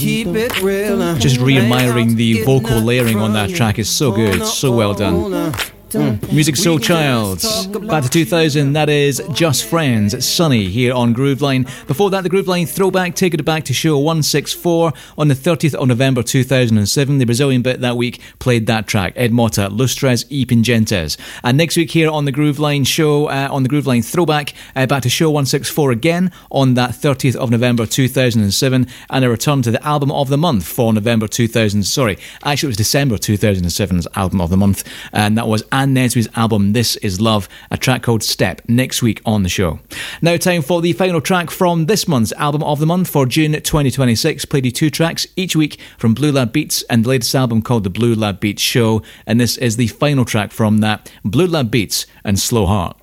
keep it real. Just re-admiring the vocal layering on that track is so good, so well done. Music Soul Child. Back to 2000, that is Just Friends, Sunny here on Grooveline. Before that, the Grooveline throwback, taking it back to show 164 on the 30th of November 2007. The Brazilian bit that week played that track, Ed Mota, Lustres y Pingentes. And next week here on the Grooveline show, on the Grooveline throwback, back to show 164 again on that 30th of November 2007, and a return to the album of the month for November 2000. Sorry, actually it was December 2007's album of the month, and that was Anne Nesby's album This Is Love, a track called Step, next week on the show. Now time for the final track from this month's album of the month for June 2026. Played you 2 tracks each week from Blue Lab Beats and the latest album called The Blue Lab Beats Show, and this is the final track from that, Blue Lab Beats and Slow Heart.